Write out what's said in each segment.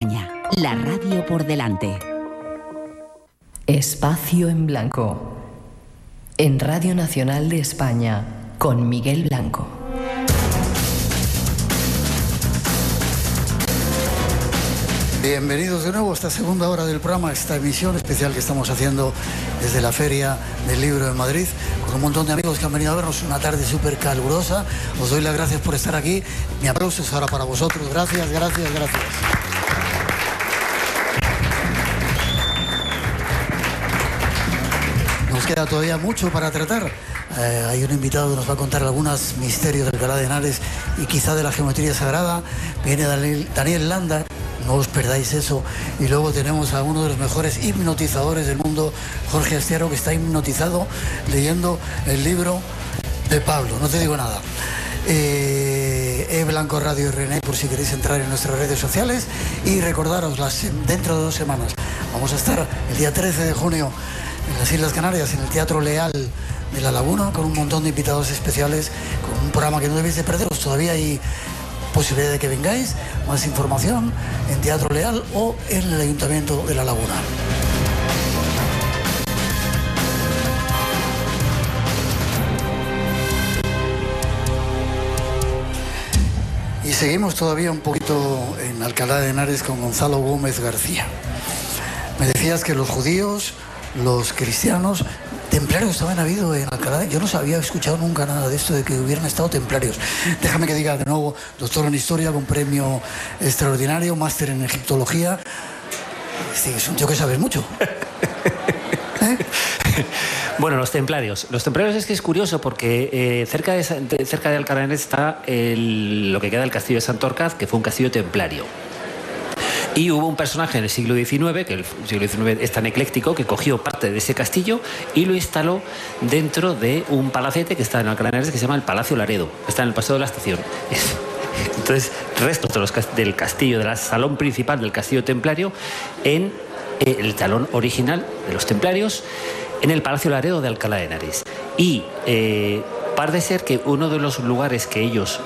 España, la radio por delante. Espacio en Blanco, en Radio Nacional de España, con Miguel Blanco. Bienvenidos de nuevo a esta segunda hora del programa, esta emisión especial que estamos haciendo desde la Feria del Libro de Madrid, con un montón de amigos que han venido a vernos, una tarde súper calurosa. Os doy las gracias por estar aquí. Mi aplauso es ahora para vosotros. Gracias, gracias, gracias. Nos queda todavía mucho para tratar. Hay un invitado que nos va a contar algunos misterios de Alcalá de Henares y quizá de la geometría sagrada. Viene Daniel Landa. No os perdáis eso. Y luego tenemos a uno de los mejores hipnotizadores del mundo, Jorge Astiaro, que está hipnotizado leyendo el libro de Pablo. No te digo nada. Blanco Radio René, por si queréis entrar en nuestras redes sociales. Y recordaros, dentro de 2 semanas vamos a estar el día 13 de junio en las Islas Canarias, en el Teatro Leal de La Laguna, con un montón de invitados especiales, con un programa que no debéis de perderos. Todavía hay posibilidad de que vengáis. Más información en Teatro Leal o en el Ayuntamiento de La Laguna. Y seguimos todavía un poquito en Alcalá de Henares con Gonzalo Gómez García. Me decías que los judíos, los cristianos, templarios también ha habido en Alcalá. Yo no había escuchado nunca nada de esto, de que hubieran estado templarios. Déjame que diga de nuevo, doctor en historia con premio extraordinario, máster en egiptología. Sí, es un tío que sabes mucho. Bueno, los templarios. Los templarios es que es curioso porque cerca de Alcalá de Henares está lo que queda del castillo de Santorcaz, que fue un castillo templario. Y hubo un personaje en el siglo XIX, que el siglo XIX es tan ecléctico, que cogió parte de ese castillo y lo instaló dentro de un palacete que está en Alcalá de Henares, que se llama el Palacio Laredo, que está en el Paseo de la Estación. Entonces, restos del castillo, del salón principal del castillo templario, en el salón original de los templarios, en el Palacio Laredo de Alcalá de Henares. Y parece ser que uno de los lugares que ellos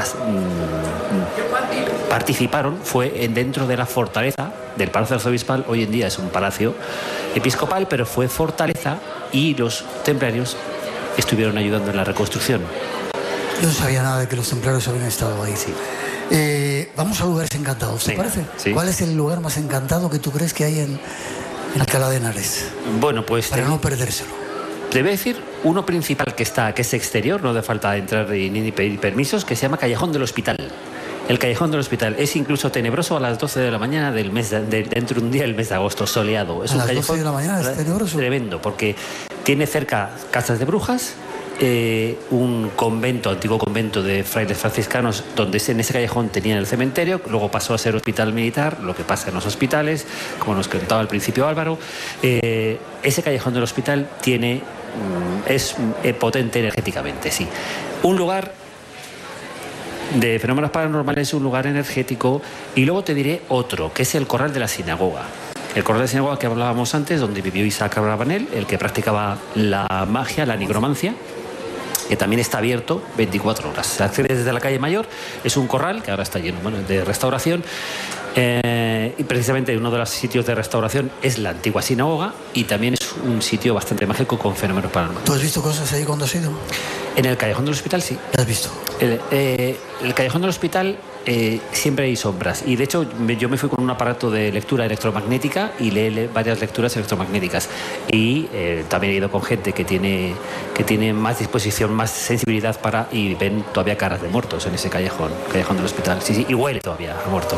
participaron fue dentro de la fortaleza del Palacio Arzobispal. Hoy en día es un palacio episcopal, pero fue fortaleza, y los templarios estuvieron ayudando en la reconstrucción. Yo no sabía nada de que los templarios habían estado ahí. Sí. Vamos a lugares encantados, ¿te parece? Sí. ¿Cuál es el lugar más encantado que tú crees que hay en Alcalá de Henares? Bueno, pues para no perdérselo. Te voy a decir uno principal que es exterior, no hace falta entrar ni pedir permisos, que se llama Callejón del Hospital. El Callejón del Hospital es incluso tenebroso a las 12 de la mañana dentro de un día del mes de agosto, soleado. Es a un las callejón 12 de la mañana es tenebroso. Tremendo, porque tiene cerca casas de brujas, un convento, antiguo convento de frailes franciscanos, donde en ese callejón tenían el cementerio, luego pasó a ser hospital militar, lo que pasa en los hospitales, como nos contaba al principio Álvaro. Ese Callejón del Hospital es potente energéticamente, sí. Un lugar de fenómenos paranormales, un lugar energético. Y luego te diré otro, que es el Corral de la Sinagoga. El Corral de la Sinagoga que hablábamos antes, donde vivió Isaac Abravanel, el que practicaba la magia, la nigromancia, que también está abierto 24 horas. Se accede desde la calle Mayor, es un corral que ahora está lleno de restauración. Y precisamente uno de los sitios de restauración es la antigua sinagoga, y también es un sitio bastante mágico con fenómenos paranormales. ¿Tú has visto cosas ahí cuando has ido? En el Callejón del Hospital, sí. ¿Qué has visto? El Callejón del Hospital siempre hay sombras, y de hecho yo me fui con un aparato de lectura electromagnética y leí varias lecturas electromagnéticas, y también he ido con gente que tiene más disposición, más sensibilidad y ven todavía caras de muertos en ese Callejón del Hospital. Sí, y huele todavía a muerto.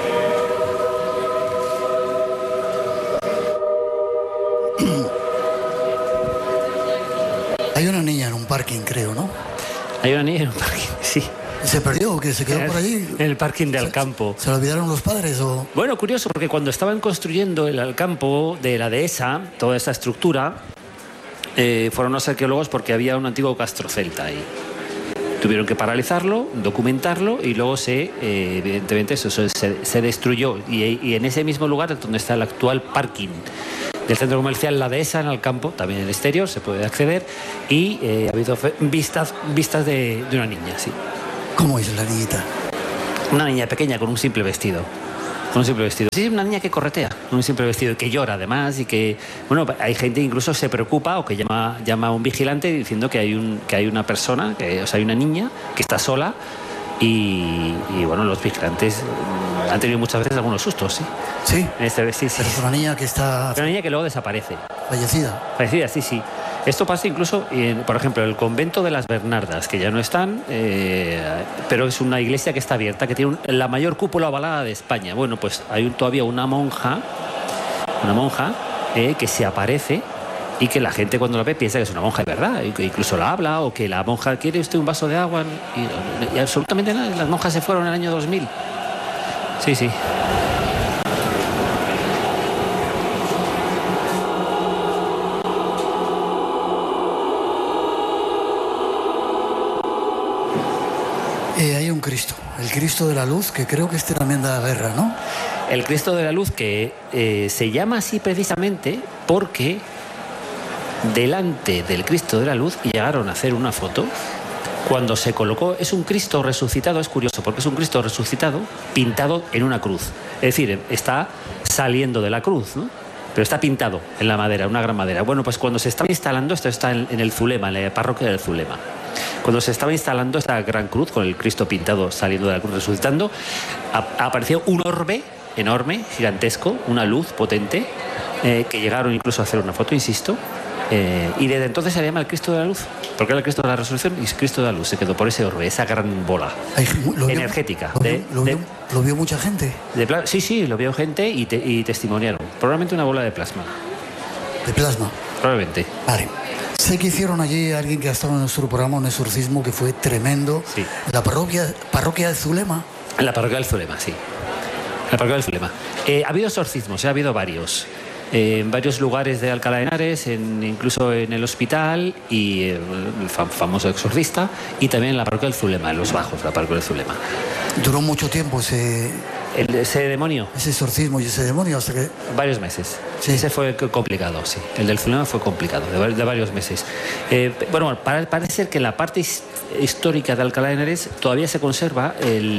Hay una niña en un parking, creo, ¿no? Hay una niña en un parking, sí. ¿Se perdió o que se quedó por allí? En el parking de Alcampo. ¿Se lo olvidaron los padres o...? Bueno, curioso, porque cuando estaban construyendo el Alcampo de la dehesa, toda esa estructura, fueron los arqueólogos porque había un antiguo castro celta ahí. Tuvieron que paralizarlo, documentarlo, y luego evidentemente eso se destruyó. Y en ese mismo lugar es donde está el actual parking del centro comercial La Dehesa, en Alcampo, también en el exterior se puede acceder, y ha habido vistas de una niña, sí. ¿Cómo es la niñita? Una niña pequeña con un simple vestido. Con un simple vestido. Sí, una niña que corretea, con un simple vestido, y que llora además, y que, bueno, hay gente que incluso se preocupa o que llama a un vigilante diciendo que hay una persona, hay una niña que está sola, y bueno, los vigilantes han tenido muchas veces algunos sustos, ¿sí? Sí. Sí. Es una niña que está... Una niña que luego desaparece. Fallecida. Fallecida, sí. Esto pasa incluso, por ejemplo, en el convento de las Bernardas, que ya no están, pero es una iglesia que está abierta, que tiene la mayor cúpula ovalada de España. Bueno, pues hay todavía una monja que se aparece y que la gente cuando la ve piensa que es una monja de verdad, y que incluso la habla, o que la monja quiere usted un vaso de agua, y absolutamente nada. Las monjas se fueron en el año 2000. Sí. Hay un Cristo, el Cristo de la Luz, que creo que también da guerra, ¿no? El Cristo de la Luz, que se llama así precisamente porque delante del Cristo de la Luz llegaron a hacer una foto cuando se colocó. Es un Cristo resucitado, es curioso, porque es un Cristo resucitado pintado en una cruz. Es decir, está saliendo de la cruz, ¿no? Pero está pintado en la madera, una gran madera. Bueno, pues cuando se estaba instalando, esto está en el Zulema, en la parroquia del Zulema. Cuando se estaba instalando esta gran cruz con el Cristo pintado saliendo de la cruz resucitando, apareció un orbe enorme, gigantesco, una luz potente, que llegaron incluso a hacer una foto, insisto, y desde entonces se le llama el Cristo de la Luz, porque era el Cristo de la Resurrección y el Cristo de la Luz. Se quedó por ese orbe, esa gran bola energética. ¿Lo vio mucha gente? Sí, lo vio gente y testimoniaron. Probablemente una bola de plasma. ¿De plasma? Probablemente. Vale. Sé que hicieron allí alguien que ha estado en nuestro programa, un exorcismo que fue tremendo. Sí. La parroquia de Zulema. En la parroquia del Zulema, sí. La parroquia del Zulema. Ha habido exorcismos, ha habido varios. En varios lugares de Alcalá de Henares, incluso en el hospital, y el famoso exorcista, y también en la parroquia del Zulema, en los bajos, la parroquia del Zulema. Duró mucho tiempo ese demonio. Ese exorcismo y ese demonio hasta que... Varios meses. Sí. Ese fue complicado, sí. El del Zulema fue complicado, de varios meses. Bueno, parece ser que en la parte histórica de Alcalá de Henares todavía se conserva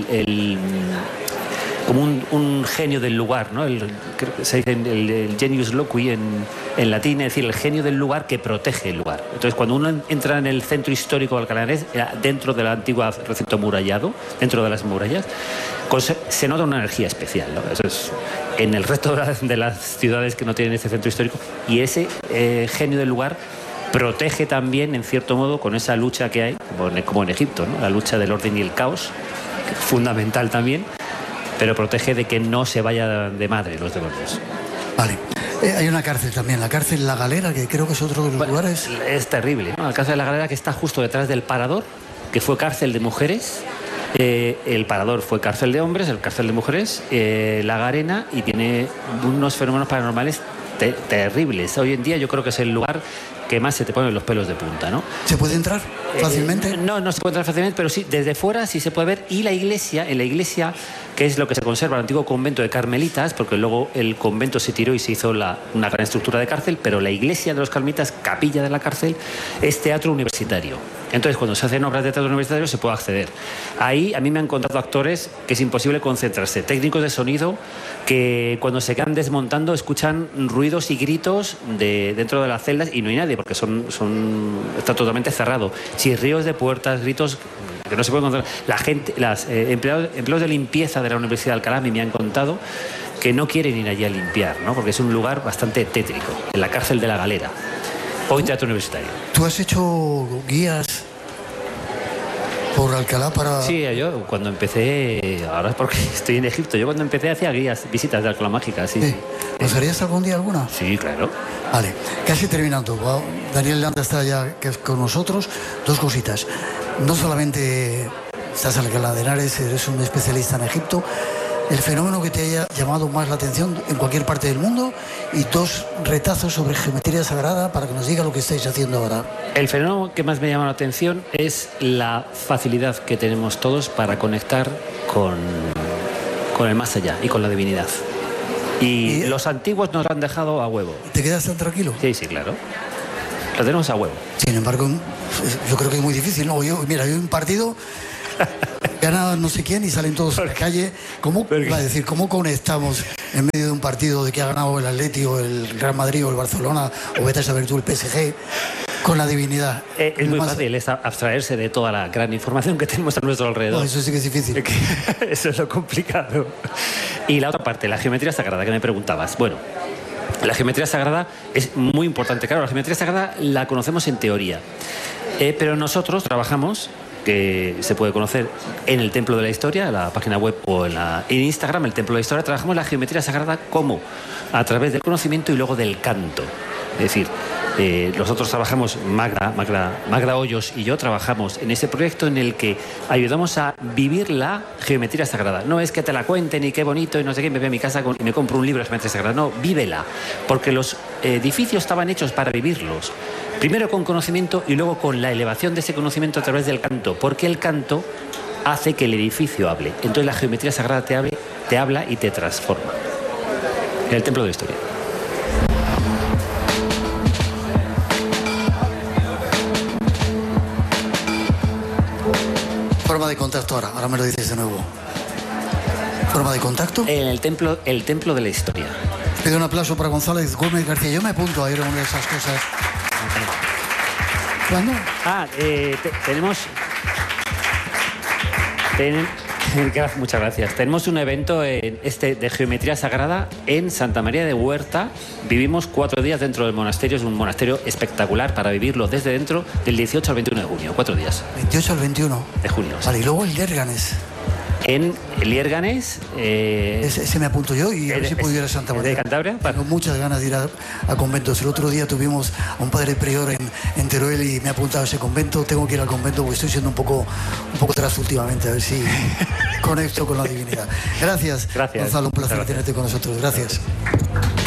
como un genio del lugar, ¿no? Se dice el genius loci en latín, es decir, el genio del lugar que protege el lugar. Entonces, cuando uno entra en el centro histórico de Alcalá de Henares, dentro del antiguo recinto murallado, dentro de las murallas, se nota una energía especial, ¿no? Eso es en el resto de las ciudades que no tienen ese centro histórico, y ese genio del lugar protege también, en cierto modo, con esa lucha que hay, como en Egipto, ¿no? La lucha del orden y el caos, fundamental también, pero protege de que no se vaya de madre los demonios. Vale. Hay una cárcel también, la cárcel La Galera, que creo que es otro de los lugares. Es terrible, ¿no? La cárcel de La Galera, que está justo detrás del Parador, que fue cárcel de mujeres. El Parador fue cárcel de hombres, el cárcel de mujeres, La Garena, y tiene unos fenómenos paranormales terribles. Hoy en día yo creo que es el lugar que más se te ponen los pelos de punta, ¿no? ¿Se puede entrar fácilmente? No se puede entrar fácilmente, pero sí, desde fuera sí se puede ver. Y en la iglesia, que es lo que se conserva, el antiguo convento de Carmelitas, porque luego el convento se tiró y se hizo una gran estructura de cárcel, pero la iglesia de los Carmelitas, capilla de la cárcel, es teatro universitario. Entonces, cuando se hacen obras de teatro universitario se puede acceder. Ahí a mí me han contado actores que es imposible concentrarse, técnicos de sonido que cuando se quedan desmontando escuchan ruidos y gritos dentro de las celdas y no hay nadie porque está totalmente cerrado. Chirríos de puertas, gritos que no se pueden controlar. La gente, empleados de limpieza de la Universidad de Alcalá me han contado que no quieren ir allí a limpiar, ¿no? Porque es un lugar bastante tétrico, en la cárcel de La Galera. Hoy teatro universitario. ¿Tú has hecho guías por Alcalá para...? Sí, yo cuando empecé, ahora es porque estoy en Egipto, yo cuando empecé hacía guías, visitas de Alcalá Mágica, sí. ¿Nos harías algún día alguna? Sí, claro. Vale, casi terminando. Daniel Landa está ya con nosotros. Dos cositas. No solamente estás en Alcalá de Henares, eres un especialista en Egipto. El fenómeno que te haya llamado más la atención en cualquier parte del mundo, y dos retazos sobre geometría sagrada para que nos diga lo que estáis haciendo ahora. El fenómeno que más me llama la atención es la facilidad que tenemos todos para conectar con el más allá y con la divinidad. Y los antiguos nos lo han dejado a huevo. ¿Te quedas tan tranquilo? Sí, claro. Lo tenemos a huevo. Sin embargo, yo creo que es muy difícil, ¿no? Yo he impartido Gana no sé quién y salen todos a la calle. ¿Cómo, va a decir, ¿cómo conectamos en medio de un partido de que ha ganado el Atlético, el Real Madrid o el Barcelona, o vete a saber tú el PSG, con la divinidad? Es muy fácil, es abstraerse de toda la gran información que tenemos a nuestro alrededor. No, eso sí que es difícil. Eso es lo complicado. Y la otra parte, la geometría sagrada que me preguntabas. Bueno, la geometría sagrada es muy importante. Claro, la geometría sagrada la conocemos en teoría, pero nosotros trabajamos, que se puede conocer en el Templo de la Historia, la página web, o en Instagram, el Templo de la Historia, trabajamos la geometría sagrada como a través del conocimiento y luego del canto. Es decir, nosotros trabajamos, Magda Hoyos y yo trabajamos en ese proyecto en el que ayudamos a vivir la geometría sagrada. No es que te la cuenten y qué bonito y no sé qué, me voy a mi casa y me compro un libro de geometría sagrada. No, vívela, porque los edificios estaban hechos para vivirlos. Primero con conocimiento y luego con la elevación de ese conocimiento a través del canto, porque el canto hace que el edificio hable. Entonces la geometría sagrada te habla y te transforma. En el Templo de la Historia. Forma de contacto ahora me lo dices de nuevo. ¿Forma de contacto? En el Templo de la Historia. Pido un aplauso para González Gómez García. Yo me apunto a ir a una de esas cosas. ¿Cuándo? Muchas gracias. Tenemos un evento de geometría sagrada en Santa María de Huerta. Vivimos 4 días dentro del monasterio. Es un monasterio espectacular para vivirlo desde dentro, del 18 al 21 de junio. 4 días. 28 al 21 de junio. Vale, y luego el Lérganes. En Lierganes. Ese me apunto yo y a ver si puedo ir a Santa María. ¿De Cantabria? Tengo muchas ganas de ir a conventos. El otro día tuvimos a un padre prior en Teruel y me ha apuntado a ese convento. Tengo que ir al convento porque estoy siendo un poco atrás últimamente, a ver si conecto con la divinidad. Gracias, Gonzalo, un placer tenerte con nosotros. Gracias.